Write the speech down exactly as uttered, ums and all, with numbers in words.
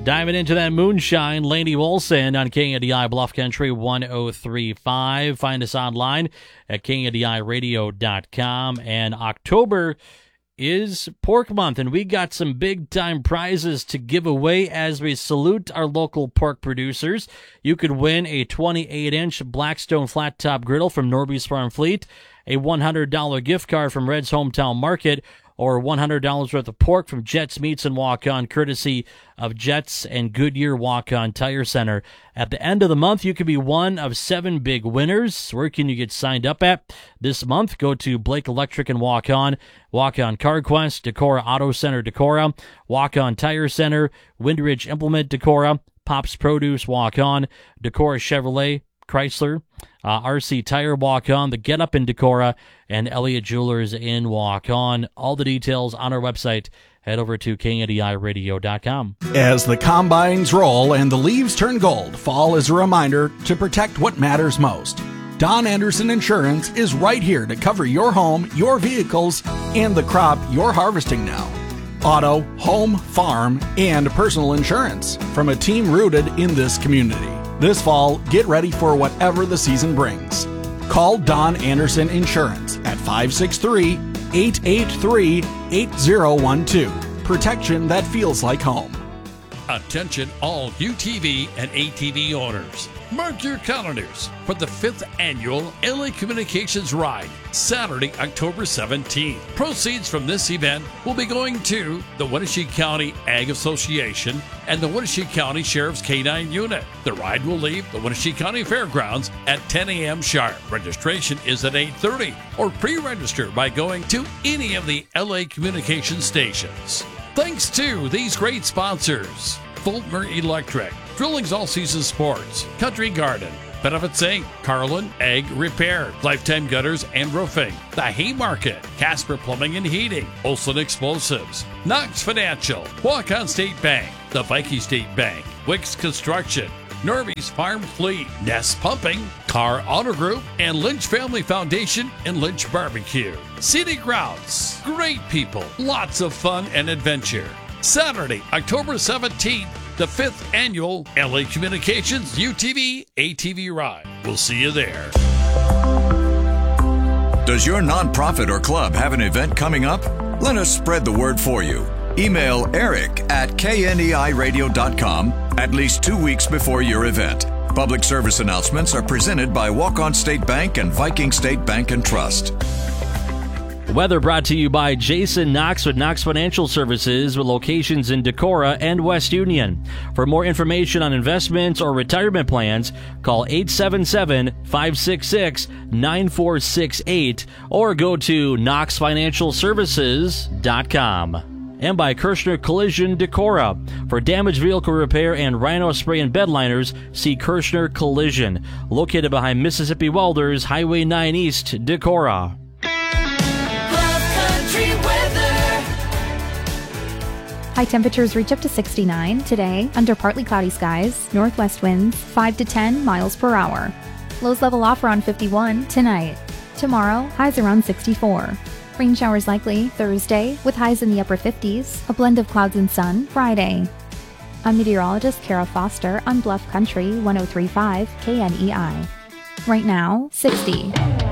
Diving into that moonshine, Laney Wilson on K N D I Bluff Country one oh three point five. Find us online at K N D I radio dot com. And October is Pork Month, and we got some big-time prizes to give away as we salute our local pork producers. You could win a twenty-eight inch Blackstone flat-top griddle from Norby's Farm Fleet, a one hundred dollars gift card from Red's Hometown Market, or one hundred dollars worth of pork from Jets Meats and Walk-On, courtesy of Jets and Goodyear Walk-On Tire Center. At the end of the month, you could be one of seven big winners. Where can you get signed up at this month? Go to Blake Electric and Walk-On, Walk-On CarQuest, Decorah Auto Center Decorah, Walk-On Tire Center, Windridge Implement Decorah, Pops Produce Walk-On, Decorah Chevrolet, Chrysler, uh, R C Tire Walk-On, the Get Up in Decorah, and Elliott Jewelers in Walk-On. All the details on our website. Head over to K N D I radio dot com. As the combines roll and the leaves turn gold, fall is a reminder to protect what matters most. Don Anderson Insurance is right here to cover your home, your vehicles, and the crop you're harvesting now. Auto, home, farm, and personal insurance from a team rooted in this community. This fall, get ready for whatever the season brings. Call Don Anderson Insurance at five six three, eight eight three, eight zero one two. Protection that feels like home. Attention all U T V and A T V owners. Mark your calendars for the fifth annual L A Communications Ride, Saturday, October seventeenth. Proceeds from this event will be going to the Wenatchee County Ag Association and the Wenatchee County Sheriff's K nine Unit. The ride will leave the Wenatchee County Fairgrounds at ten a.m. sharp. Registration is at eight thirty, or pre-register by going to any of the L A Communications stations. Thanks to these great sponsors: Fulmer Electric, Drillings All Season Sports, Country Garden, Benefits Incorporated, Carlin Egg Repair, Lifetime Gutters and Roofing, The Haymarket, Casper Plumbing and Heating, Olson Explosives, Knox Financial, Walk-On State Bank, the Viking State Bank, Wicks Construction, Norby's Farm Fleet, Nest Pumping, Car Auto Group, and Lynch Family Foundation and Lynch Barbecue. Scenic Routes, great people, lots of fun and adventure. Saturday, October seventeenth, the fifth annual L A Communications U T V A T V Ride. We'll see you there. Does your nonprofit or club have an event coming up? Let us spread the word for you. Email Eric at K N D I radio dot com at least two weeks before your event. Public service announcements are presented by Walk-On State Bank and Viking State Bank and Trust. Weather brought to you by Jason Knox with Knox Financial Services, with locations in Decorah and West Union. For more information on investments or retirement plans, call eight seven seven, five six six, nine four six eight or go to knox financial services dot com. And by Kirshner Collision Decorah. For damaged vehicle repair and rhino spray and bed liners, see Kirshner Collision, located behind Mississippi Welders, Highway nine East, Decorah. High temperatures reach up to sixty-nine today under partly cloudy skies, northwest winds five to ten miles per hour. Lows level off around fifty-one tonight. Tomorrow, highs around sixty-four. Rain showers likely Thursday with highs in the upper fifties, a blend of clouds and sun Friday. I'm meteorologist Kara Foster on Bluff Country one oh three point five K N E I. Right now, sixty.